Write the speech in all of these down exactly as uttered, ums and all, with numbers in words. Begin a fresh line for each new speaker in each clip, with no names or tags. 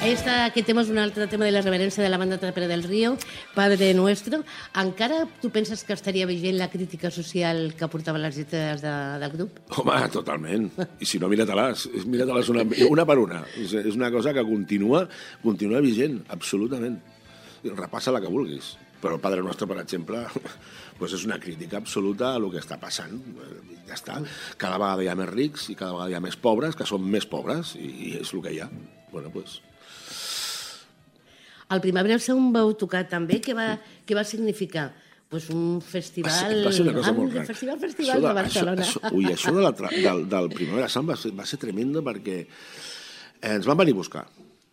Esta, aquest tema és un altre tema de la reverència de la banda Trapera del Río, Padre Nuestro. Encara tu penses que estaria vigent la crítica social que aportaven les lletres de, del grup?
Home, totalment. I si no, mira-te-les. Mira-te-les una, una per una. És, és una cosa que continua, continua vigent, absolutament. Repassa la que vulguis. Però el Padre Nuestro, per exemple, pues és una crítica absoluta a el que està passant. Ja està. Cada vegada hi ha més rics i cada vegada hi ha més pobres, que són més pobres, i és el que hi ha. Bueno, pues...
El Primavera Sound vau tocar també. Què va, què va significar? Pues un festival...
Va ser, va ser una cosa molt gran.
Festival, festival de, de Barcelona.
Això, això, ui, això de la, del, del Primavera Sound va ser, va ser tremendo perquè ens van venir a buscar,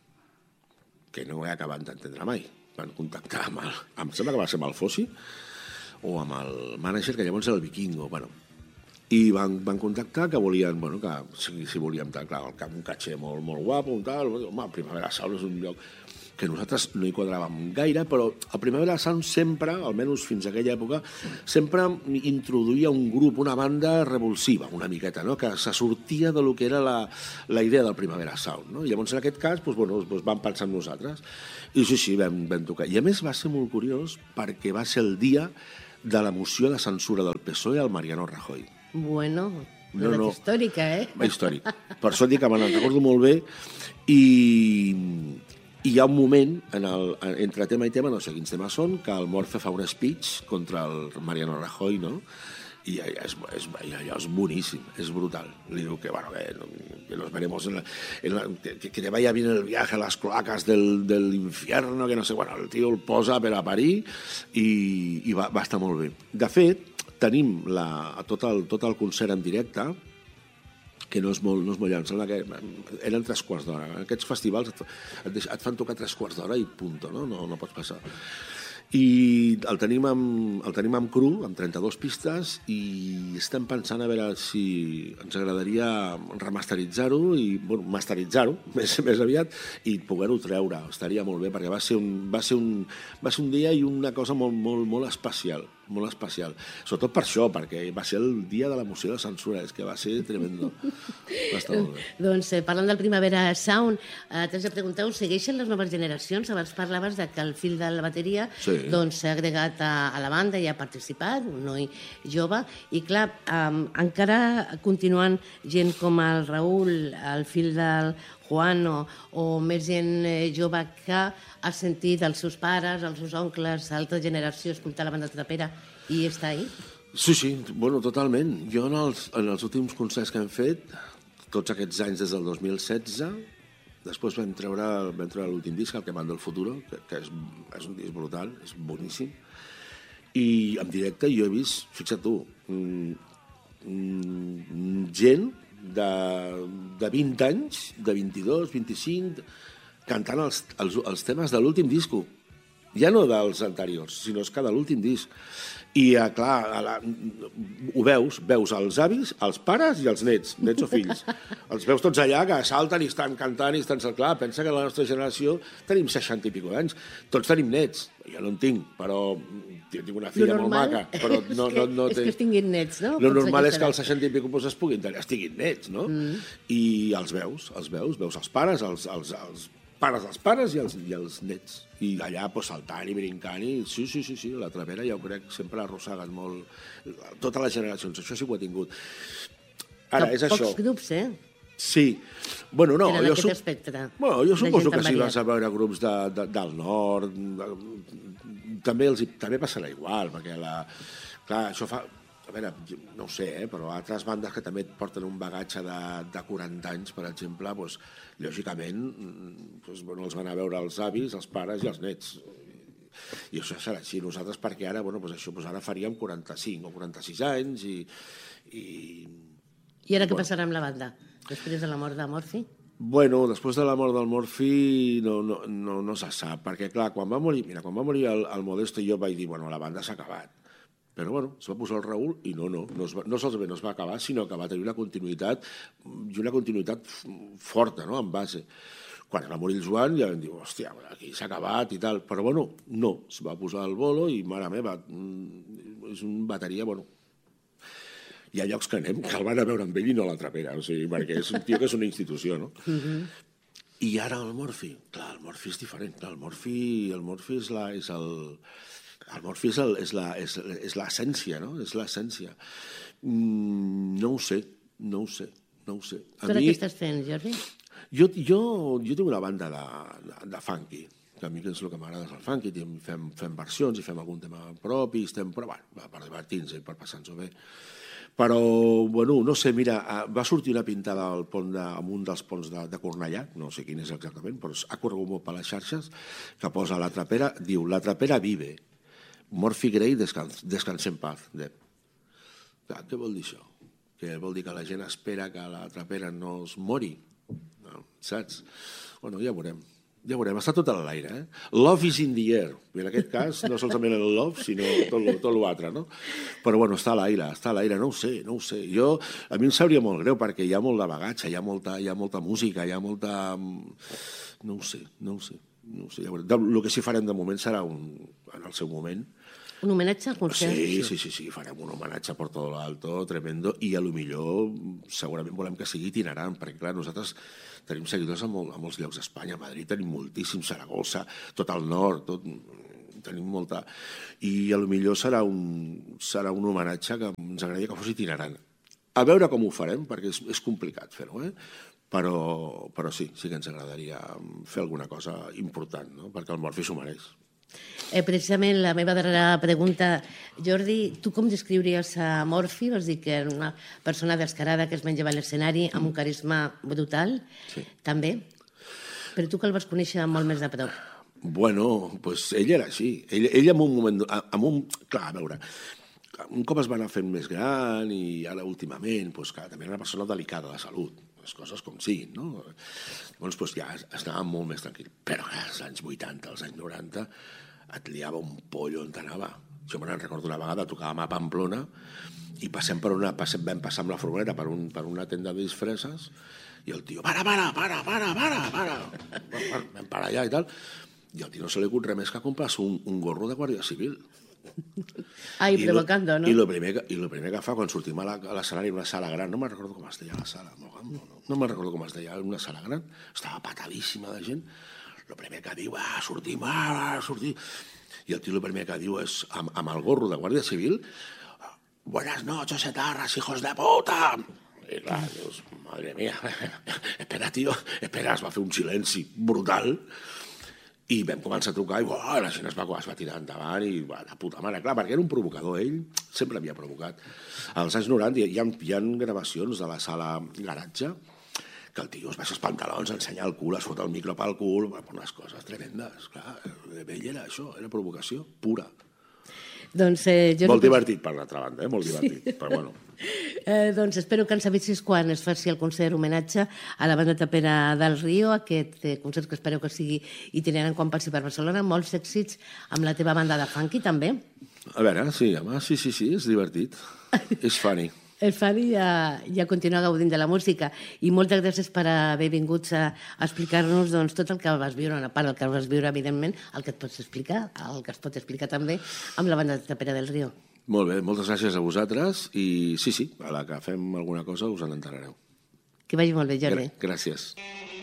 que no he acabat d'entendre mai. Van contactar amb el... Em sembla que va ser amb el Fossi o amb el mànager, que llavors era el Vikingo. Bueno, i van, van contactar que volien, bueno, que si, si volíem, clar, un caché molt, molt guapo, un tal, home, el Primavera Sound és un lloc que nosaltres no hi quadràvem gaire, però el Primavera Sound sempre, almenys fins a aquella època, sempre introduïa un grup, una banda revulsiva, una miqueta, no? Que se sortia de lo que era la, la idea del Primavera Sound. No? I llavors, en aquest cas, doncs, bueno, doncs vam pensar en nosaltres. I sí, sí, vam, vam tocar. I a més va ser molt curiós perquè va ser el dia de la moció de censura del P S O E al Mariano Rajoy.
Bueno,
no, no,
històrica, eh?
Històric. Per això dic que me'n recordo molt bé i... I hi ha un moment, en el, entre tema i tema, no sé quins temes són, que el Morfe fa un speech contra el Mariano Rajoy, no? I allà és, és, allà és boníssim, és brutal. Li diu que, bueno, que, que nos veremos en la, en la, que, que te vaya bien el viaje a las cloacas del, del infierno, que no sé, bueno, el tio el posa per a parir i, i va, va estar molt bé. De fet, tenim la, tot, el, tot el concert en directe, que no és molt, no és molt llarg, sembla que eren tres quarts d'hora. En aquests festivals et, et, et fan tocar tres quarts d'hora i punto, no? No, no pots passar. I el tenim amb, el tenim amb cru, amb trenta-dues pistes, i estem pensant a veure si ens agradaria remasteritzar-ho i, bueno, masteritzar-ho més, més aviat i poder-ho treure. Estaria molt bé, perquè va ser un, va ser un, va ser un dia i una cosa molt, molt, molt especial. molt especial, sobretot per això, perquè va ser el dia de la moció de censura, és que va ser tremendo. Va estar molt bé.
Doncs, eh, parlant del Primavera Sound, eh, t'has de preguntar, us segueixen les noves generacions? Abans parlaves de que el fill de la bateria
sí.
doncs, s'ha agregat a, a la banda i ha participat, un noi jove, i clar, eh, encara continuen gent com el Raül, el fill del Juan, o, o més gent eh, jove que ha sentit els seus pares, els seus oncles, altra generació, escoltar la banda Trapera i està ahí?
Sí, sí, bueno, totalment. Jo en els, en els últims concerts que hem fet, tots aquests anys des del dos mil setze, després vam treure, vam treure l'últim disc, el que manda el Futuro, que, que és, és un disc brutal, és boníssim, i en directe jo he vist, fixa't tu, mm, gent de, de vint anys, de vint-i-dos, vint-i-cinc, cantant els, els, els temes de l'últim disco. Ja no dels anteriors, sinó és que de l'últim disc. I, clar, a la, ho veus, veus els avis, els pares i els nets, nets o fills. Els veus tots allà que salten i estan cantant i estan... Clar, pensa que la nostra generació tenim seixanta i pico d'anys. Tots tenim nets. Jo no en tinc, però tinc una filla molt maca. Però no, no, no
és
té...
que es tinguin nets, no?
Lo normal és que als seixanta i pico pues, es puguin tenir, estiguin nets, no? Mm. I els veus, els veus, veus els pares, els, els, els pares dels pares i els, i els nets. I allà pues, saltant i brincant i... Sí, sí, sí, sí, la Trapera jo crec sempre ha arrossegat molt totes les generacions. Això sí que ho ha tingut. Ara,
que
és això.
Pocs grups, eh?
Sí. Bueno, no,
jo,
su... bueno, jo suposo que si vas a veure grups de, de, del nord, de... també, els, també passarà igual, perquè la... Clar, això fa... A veure, no ho sé, eh, però altres bandes que també porten un bagatge de, de quaranta anys, per exemple, doncs, lògicament, doncs, bueno, els van a veure els avis, els pares i els nets. I això serà així. Nosaltres, perquè ara, bueno, doncs això, doncs ara faríem quaranta-cinc o quaranta-sis anys i... I,
I ara què
bueno.
passarà amb la banda? Després de la mort de Morphy?
Bueno, després de la mort del Morphy no, no, no, no se sap, perquè clar, quan va morir, mira, quan va morir el, el Modesto jo vaig dir, bueno, la banda s'ha acabat. Però, bueno, es va posar el Raül i no, no, no, es va, no solament no es va acabar, sinó que va tenir una continuïtat i una continuïtat forta, no?, en base. Quan va morir el Joan ja vam dir, hòstia, aquí s'ha acabat i tal, però, bueno, no, es va posar el bolo i, mare meva, és un bateria, bueno, hi ha llocs que anem que el van a veure amb ell i no la Trapera, o sigui, perquè és un tio que és una institució, no? Uh-huh. I ara el Morphy, clar, el Morphy és diferent, clar, el Morphy, el Morphy és la, és el, el Morphy és, el, és la, és, és l'essència, no? És l'essència. Mm, no ho sé, no ho sé, no ho sé.
A tu mi... què estàs fent, Jordi?
Jo, jo, jo tinc una banda de, de, de funky, que a mi és el que m'agrada és el funky, fem, fem versions i fem algun tema propi, estem, però bueno, per divertir-nos i per passar-nos-ho bé. Però, bueno, no sé, mira, va sortir una pintada al pont de, en un dels ponts de, de Cornellà, no sé quin és exactament, però ha corregut molt per les xarxes, que posa la trapera, diu, la trapera vive, Morphy Gray descans, descansa en paz. De... Clar, què vol dir això? Que vol dir que la gent espera que la trapera no es mori? No, saps? Bueno, ja veurem. Ja veurem, està tot a l'aire, eh? Love is in the air. I en aquest cas, no solament el love, sinó tot l'altre, no? Però, bueno, està a l'aire, està a l'aire, no ho sé, no ho sé. Jo, a mi em sabria molt greu, perquè hi ha molt de bagatge, hi ha molta, hi ha molta música, hi ha molta... No ho sé, no ho sé. No ho sé, ja veurem. El que sí farem de moment serà, un, en el seu moment...
Un homenatge al concert?
Sí, sí, sí, sí, farem un homenatge per tot l'alto, tremendo, i a lo millor segurament volem que sigui itinerant, perquè, clar, nosaltres tenim seguidors a, molt, a molts llocs d'Espanya, a Madrid tenim moltíssim, Saragossa, tot el nord, tot, tenim molta... I a lo millor serà un, serà un homenatge que ens agradaria que fos itinerant. A veure com ho farem, perquè és, és complicat fer-ho, eh? Però, però sí, sí que ens agradaria fer alguna cosa important, no? Perquè el Morphy s'ho mereix.
Eh, precisament la meva darrera pregunta, Jordi, tu com descriuries a Morphy? Vols dir que era una persona descarada que es menjava a l'escenari amb un carisma brutal,
sí. També.
Però tu que el vas conèixer molt més de prop.
Bueno, pues ell era així. Ell, ell en un moment... En un, clar, a veure, un cop es va anar fent més gran i ara últimament, pues, clar, també era una persona delicada de salut, les coses com siguin, no? Llavors, pues, ja estava molt més tranquil. Però als anys vuitanta, als anys noranta, et liava un pollo on t'anava. Jo me'n recordo una vegada, tocàvem a Pamplona i passem per una, passem, vam passar amb la furgoneta per, un, per una tenda de disfresses i el tio, para, para, para, para, para, para. Vam parar allà i tal. I al tio no se li acut res més que comprar-se un, un gorro de Guàrdia Civil.
Ai, provocando, ¿no?
I lo primer que, i lo primer que fa quan sortim a l'escenari en una sala gran, no me'n recordo com es deia la sala, no, no, no me'n recordo com es deia, una sala gran, estava patadíssima de gent, el primer que diu, ah, sortim, ah, sortim... I el tio el primer que diu és, amb, amb el gorro de Guàrdia Civil, buenas noches, etarras, hijos de puta! I clar, dius, madre mía, espera, tio, espera, es va fer un silenci brutal, i vam començar a trucar i uah, la gent es va, es va tirar endavant i va, de puta mare, clar, perquè era un provocador, ell sempre havia provocat. Als anys noranta hi ha, hi ha gravacions de la sala Garatge que el tio es baixa els pantalons, ensenya el cul, es fot el micro pel cul, unes coses tremendes, clar, ell era això, era provocació pura.
Doncs, eh, jo
molt
no...
divertit, per l'altra banda, eh? Molt divertit, sí. Però bueno.
Eh, doncs espero que ens avisis quan es faci el concert homenatge a la banda tapera del Rio, aquest eh, concert que espero que sigui itinerant quan passi per Barcelona, molts èxits amb la teva banda de funky també.
A veure, sí, home, sí, sí, sí, és divertit, és funny.
El Fadi ja, ja continua gaudint de la música i moltes gràcies per haver vinguts a, a explicar-nos doncs, tot el que vas viure, una part del que vas viure, evidentment, el que et pots explicar, el que es pot explicar també amb la banda de tapera del Rio.
Molt bé, moltes gràcies a vosaltres i sí, sí, a la que fem alguna cosa us en enterareu.
Que vagi molt bé, Jordi.
Gràcies.